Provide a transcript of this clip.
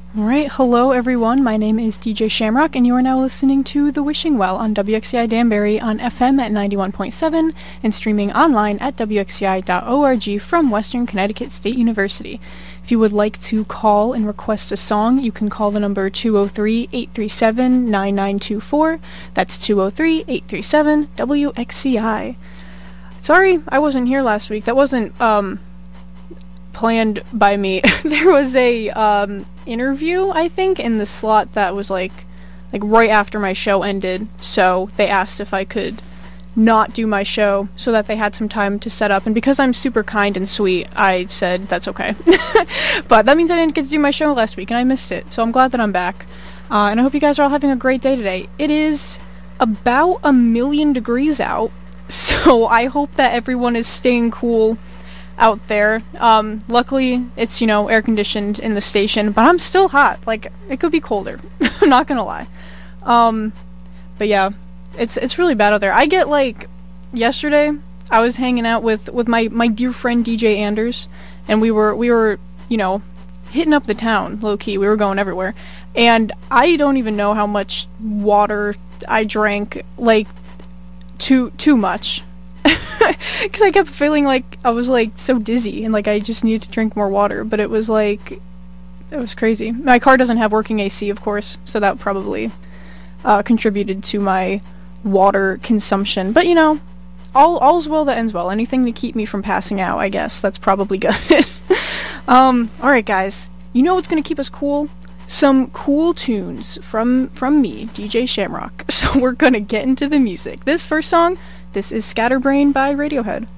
Alright, hello everyone, my name is DJ Shamrock, and you are now listening to The Wishing Well on WXCI Danbury on FM at 91.7 and streaming online at wxci.org from Western Connecticut State University. If you would like to call and request a song, you can call the number 203-837-9924. That's 203-837-WXCI. Sorry, I wasn't here last week. That wasn't, planned by me. There was a interview, I think, in the slot that was like right after my show ended, so they asked if I could not do my show so that they had some time to set up, and because I'm super kind and sweet, I said that's okay. But that means I didn't get to do my show last week and I missed it, so I'm glad that I'm back. And I hope you guys are all having a great day today. It is about 1,000,000 degrees out, so I hope that everyone is staying cool out there. Luckily it's, air conditioned in the station, but I'm still hot. Like, it could be colder. I'm not gonna lie. But yeah, it's really bad out there. I get, yesterday I was hanging out with my dear friend DJ Anders, and we were hitting up the town low-key. We were going everywhere, and I don't even know how much water I drank, too much. Because I kept feeling like I was so dizzy and I just needed to drink more water, but it was crazy. My car doesn't have working AC, of course, so that probably contributed to my water consumption. But all's well that ends well. Anything to keep me from passing out, I guess. That's probably good. Alright guys, you know what's gonna keep us cool? Some cool tunes from me, DJ Shamrock. So we're gonna get into the music. This first song, this is Scatterbrain by Radiohead.